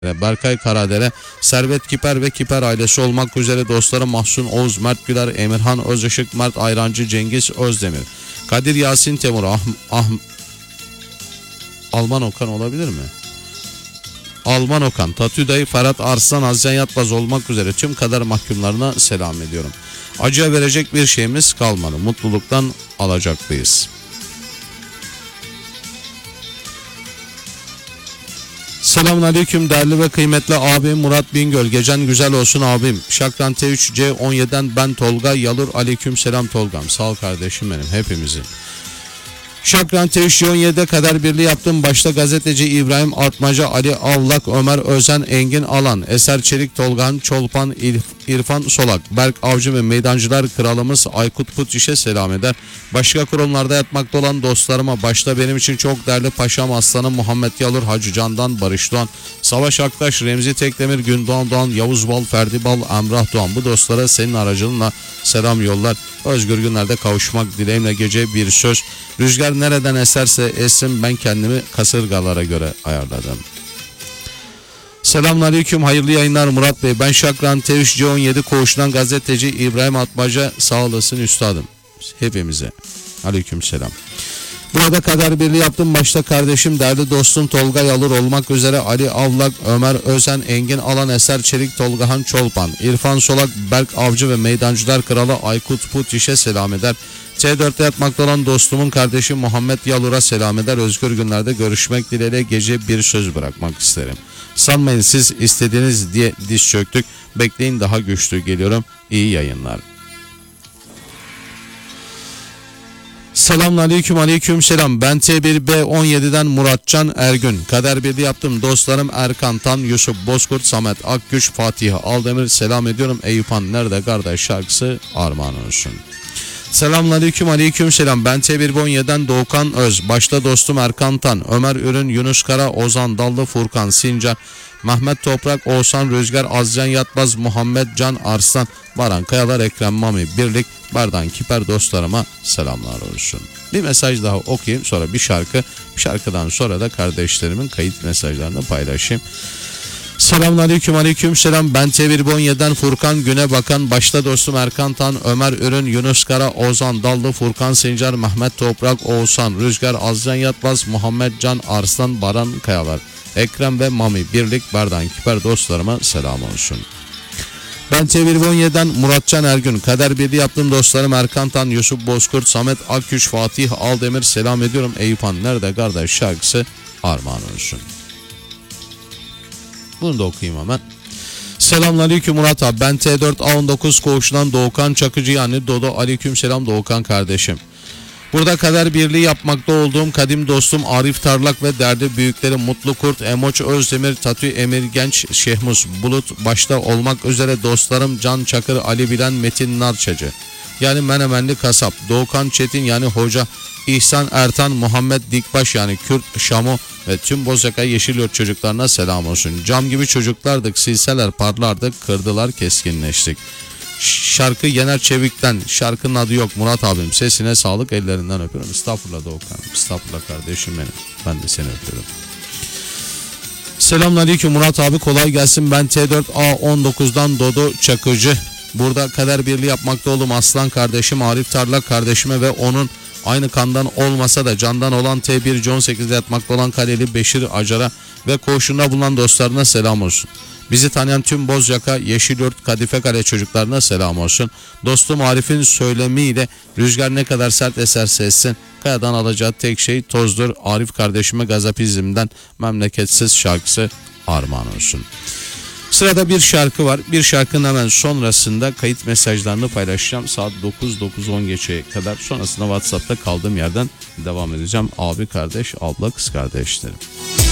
Berkay Karadere, Servet Kiper ve Kiper ailesi olmak üzere dostlarım Mahsun Oğuz, Mert Güler, Emirhan Özışık, Mert Ayrancı, Cengiz Özdemir, Kadir Yasin Temur, Alman Okan olabilir mi? Alman Okan, Tatü Dayı, Ferhat Arslan, Azcan Yatmaz olmak üzere tüm kader mahkumlarına selam ediyorum. Acıya verecek bir şeyimiz kalmadı. Mutluluktan alacaklıyız. Selamünaleyküm değerli ve kıymetli abim Murat Bingöl. Gecen güzel olsun abim. Şakran T3C17'den ben Tolga Yalur. Aleyküm selam Tolgam. Sağ ol kardeşim benim, hepimizin. Şakran T3C17'de kader birliği yaptım. Başta gazeteci İbrahim Artmaca, Ali Avlak, Ömer Özen, Engin Alan, Eser Çelik, Tolgan Çolpan, İrfan Solak, Berk Avcı ve Meydancılar Kralımız Aykut Putiş'e selam eder. Başka kurumlarda yatmakta olan dostlarıma, başta benim için çok değerli paşam aslanım Muhammed Yalur, Hacı Candan, Barış Doğan, Savaş Aktaş, Remzi Tekdemir, Gündoğan Doğan, Yavuz Bal, Ferdi Bal, Emrah Doğan, bu dostlara senin aracılığınla selam yollar. Özgür günlerde kavuşmak dileğimle gece bir söz. Rüzgar nereden eserse essin, ben kendimi kasırgalara göre ayarladım. Selamünaleyküm, hayırlı yayınlar Murat Bey. Ben Şakran T3C17 koğuşundan gazeteci İbrahim Atmaca, sağ olasın üstadım. Hepimize. Aleykümselam. Burada kader birliği yaptım. Başta kardeşim, değerli dostum Tolga Yalur olmak üzere Ali Avlak, Ömer Özen, Engin Alan, Eser Çelik, Tolgahan Çolpan, İrfan Solak, Berk Avcı ve Meydancılar Kralı Aykut Putiş'e selam eder. T4'te yatmakta olan dostumun kardeşi Muhammed Yalur'a selam eder. Özgür günlerde görüşmek dileğiyle gece bir söz bırakmak isterim. Sanmayın siz istediğiniz diye diz çöktük. Bekleyin, daha güçlü geliyorum. İyi yayınlar. Selamünaleyküm, aleyküm selam. Ben T1B17'den Muratcan Ergün. Kader birliği yaptım. Dostlarım Erkan Tan, Yusuf Bozkurt, Samet Akgüç, Fatih Aldemir selam ediyorum. Eyüphan nerede kardeş şarkısı armağan olsun. Selamünaleyküm, aleyküm selam. Ben T1B17'den Doğukan Öz. Başta dostum Erkan Tan, Ömer Ürün, Yunus Kara, Ozan Dallı, Furkan Sincan, Mehmet Toprak, Oğuzhan Rüzgar, Azcan Yatmaz, Muhammed Can Arslan, Baran Kayalar, Ekrem Mami, Birlik, Bardan Kiper dostlarıma selamlar olsun. Bir mesaj daha okuyayım, sonra bir şarkıdan sonra da kardeşlerimin kayıt mesajlarını paylaşayım. Selamünaleyküm, aleyküm selam. Ben T1B17'den Furkan Güne Bakan, başta dostum Erkan Tan, Ömer Ürün, Yunus Kara, Ozan Dallı, Furkan Sincar, Mehmet Toprak, Oğuzhan Rüzgar, Azcan Yatmaz, Muhammed Can Arslan, Baran Kayalar, Ekrem ve Mami, Birlik, Bardan Kiper dostlarıma selam olsun. Ben T1B17'den Muratcan Ergün. Kader birliği yaptığım dostlarım Erkan Tan, Yusuf Bozkurt, Samet Akgüç, Fatih Aldemir selam ediyorum. Eyüphan nerede kardeş şarkısı armağan olsun. Bunu da okuyayım hemen. Selamünaleyküm Murat abi. Ben T4A19 koğuşundan Doğukan Çakıcı, yani Dodo. Aleyküm selam Doğukan kardeşim. Burada kader birliği yapmakta olduğum kadim dostum Arif Tarlak ve derdi büyükleri Mutlu Kurt, Emoç Özdemir, Tatü Emir Genç, Şehmus Bulut başta olmak üzere dostlarım Can Çakır, Ali Bilen, Metin Narçacı, yani Menemenli Kasap, Doğukan Çetin, yani Hoca, İhsan Ertan, Muhammed Dikbaş, yani Kürt Şamo ve tüm Bozyaka Yeşilyurt çocuklarına selam olsun. Cam gibi çocuklardık, silseler parlardık, kırdılar keskinleştik. Şarkı Yener Çevik'ten. Şarkının adı yok Murat abim. Sesine sağlık, ellerinden öpüyorum. Estağfurullah Doğukan. Estağfurullah kardeşim benim. Ben de seni öpüyorum. Selamünaleyküm Murat abi, kolay gelsin. Ben T4A19'dan Dodo Çakıcı. Burada kader birliği yapmakta olduğum aslan kardeşim Arif Tarlak kardeşime ve onun aynı kandan olmasa da candan olan T1C18'de yatmakta olan Kaleli Beşir Acar'a ve koğuşunda bulunan dostlarına selam olsun. Bizi tanıyan tüm Bozyaka, Yeşilyurt, Kadife Kale çocuklarına selam olsun. Dostum Arif'in söylemiyle rüzgar ne kadar sert eserse essin, kayadan alacağı tek şey tozdur. Arif kardeşime Gazapizm'den Memleketsiz şarkısı armağan olsun. Sırada bir şarkı var. Bir şarkının hemen sonrasında kayıt mesajlarını paylaşacağım. Saat 9-9-10 geçeye kadar. Sonrasında WhatsApp'ta kaldığım yerden devam edeceğim. Abi, kardeş, abla, kız kardeşlerim.